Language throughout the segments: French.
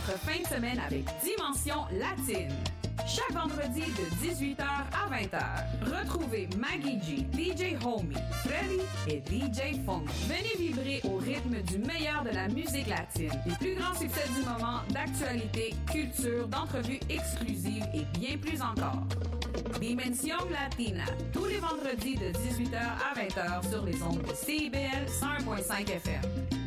votre fin de semaine avec Dimension Latine. Chaque vendredi de 18h à 20h, retrouvez Maggie G, DJ Homie, Freddy et DJ Funk. Venez vibrer au rythme du meilleur de la musique latine. Les plus grands succès du moment, d'actualité, culture, d'entrevues exclusives et bien plus encore. Dimension Latina, tous les vendredis de 18h à 20h sur les ondes de CIBL 101.5 FM.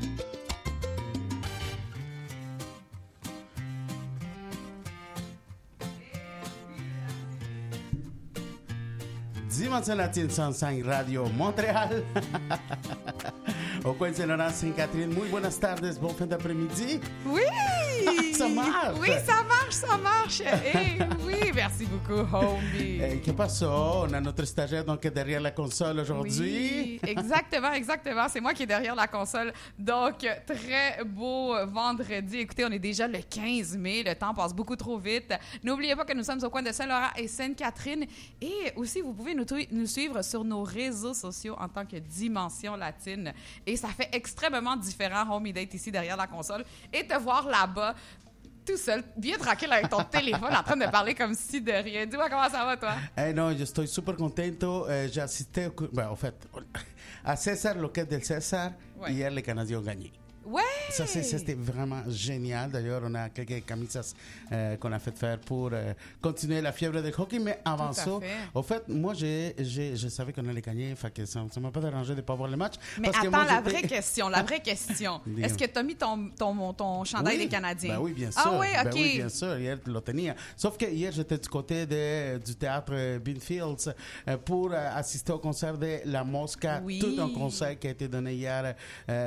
Dimension Latine 105 Radio Montréal. Au coin de Saint-Laurent, Sainte-Catherine. Muy buenas tardes, bon fin d'après-midi. Oui! Ça marche! Oui, ça marche, ça marche. Eh oui, merci beaucoup, homie. Qu'est-ce que ça? On a notre stagiaire donc derrière la console aujourd'hui. Oui, exactement. C'est moi qui est derrière la console. Donc, très beau vendredi. Écoutez, on est déjà le 15 mai. Le temps passe beaucoup trop vite. N'oubliez pas que nous sommes au coin de Saint-Laurent et Sainte-Catherine. Et aussi, vous pouvez nous suivre sur nos réseaux sociaux en tant que Dimension Latine. Et ça fait extrêmement différent, homie, d'être ici derrière la console et te voir là-bas, tout seul, bien tranquille avec ton téléphone, en train de parler comme si de rien. Dis-moi comment ça va, toi? Non, yo estoy súper contento. J'ai assisté, en fait, à César, lo que es del César. Ouais. Hier, les Canadiens ont gagné. Ouais! Ça, c'était vraiment génial. D'ailleurs, on a quelques camisas qu'on a fait faire pour continuer la fièvre de hockey. Mais avant ça, au fait, moi, je savais qu'on allait gagner. Fait que ça ne m'a pas dérangé de ne pas voir le match. Mais parce attends, que moi, la vraie question. Est-ce que tu as mis ton chandail des Canadiens? Ben oui, bien sûr. Ah oui, OK. Ben oui, bien sûr. Hier, tu l'as tenu. Sauf que hier, j'étais du côté du théâtre Beanfields pour assister au concert de La Mosca. Oui. Tout un concert qui a été donné hier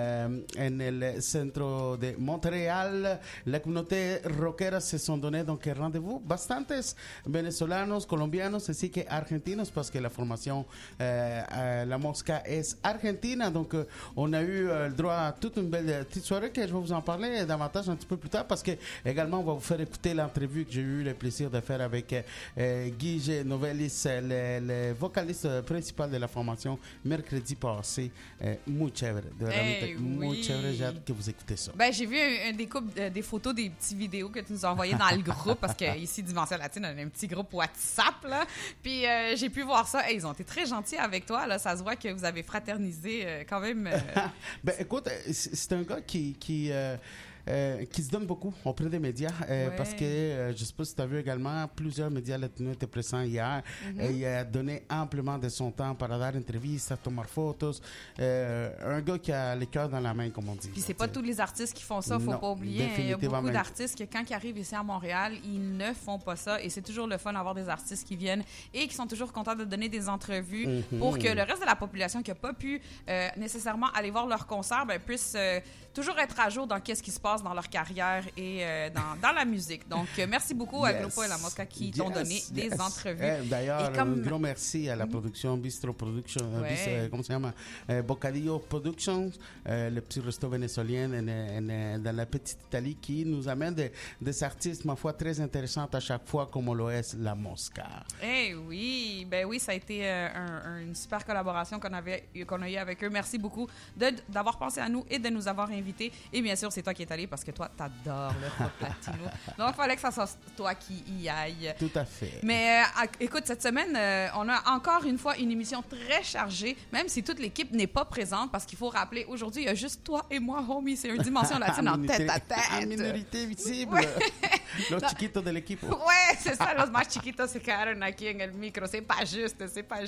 en el centro de Montréal. La communauté rockera se sont donné donc rendez-vous. Bastantes venezolanos, colombianos, ainsi que argentinos, parce que la formation La Mosca est argentina. Donc, on a eu le droit à toute une belle petite soirée que je vais vous en parler davantage un petit peu plus tard, parce que également, on va vous faire écouter l'entrevue que j'ai eu le plaisir de faire avec Guy Novelis, le vocaliste principal de la formation, mercredi passé. Muy chévere. De verdad, muy chévere. J'ai hâte que vous écoutez ça. Ben, j'ai vu des photos, des petites vidéos que tu nous as envoyées dans le groupe, parce qu'ici, Dimension Latine, on a un petit groupe WhatsApp, là. Puis j'ai pu voir ça. Ils ont été très gentils avec toi, là. Ça se voit que vous avez fraternisé quand même. Ben, écoute, c'est un gars qui se donne beaucoup auprès des médias, parce que je sais pas si tu as vu également, plusieurs médias latinos étaient présents hier. Il a donné amplement de son temps para dar entrevistas, tomar photos. Un gars qui a les cœurs dans la main, comme on dit. Puis c'est pas tous les artistes qui font ça, faut pas oublier. Il y a beaucoup d'artistes que quand ils arrivent ici à Montréal, ils ne font pas ça, et c'est toujours le fun d'avoir des artistes qui viennent et qui sont toujours contents de donner des entrevues pour que le reste de la population qui a pas pu nécessairement aller voir leur concert puisse toujours être à jour dans qu'est-ce qui se passe dans leur carrière et dans la musique. Donc, merci beaucoup à Glopo et La Mosca qui t'ont donné des entrevues. D'ailleurs, un grand merci à la production Bistro Production, comment ça s'appelle? Bocadillo Productions, le petit resto vénézuélien dans la petite Italie, qui nous amène des artistes, ma foi, très intéressants à chaque fois, comme l'OS La Mosca. Oui, ça a été une super collaboration qu'on a eu avec eux. Merci beaucoup d'avoir pensé à nous et de nous avoir invités. Et bien sûr, c'est toi qui es allé, parce que toi, t'adores le rock latino. Donc, il fallait que ça soit toi qui y aille. Tout à fait. Mais écoute, cette semaine, on a encore une fois une émission très chargée, même si toute l'équipe n'est pas présente, parce qu'il faut rappeler, aujourd'hui, il y a juste toi et moi, homie. C'est une Dimension Latine en tête à tête. En minorité visible. Ouais. Los chiquitos de l'équipe. Ouais, c'est ça. Los más chiquitos se quedaron aquí en el micro. C'est pas juste.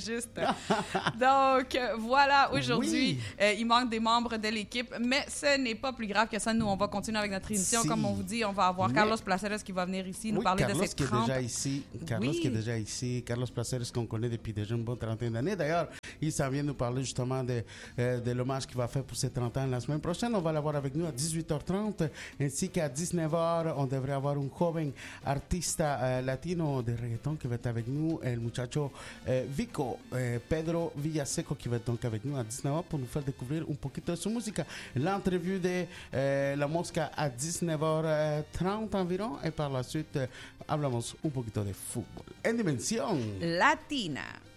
Donc, voilà, aujourd'hui, il manque des membres de l'équipe, mais ce n'est pas plus grave que ça. Nous, on va continuer avec notre émission. Comme on vous dit, on va avoir Carlos Placeres qui va venir ici nous parler Carlos de ses 30... Carlos qui est déjà ici. Carlos Placeres qu'on connaît depuis déjà une bonne trentaine d'années. D'ailleurs, il s'en vient nous parler justement de l'hommage qu'il va faire pour ses 30 ans la semaine prochaine. On va l'avoir avec nous à 18h30, ainsi qu'à 19h, on devrait avoir un joven artista latino de reggaeton qui va être avec nous, el muchacho Vico, Pedro Villaseco, qui va être donc avec nous à 19h pour nous faire découvrir un poquito de su música. L'entrevue de La Mosca à 19h30 environ, et par la suite hablamos un poquito de fútbol en Dimensión Latina.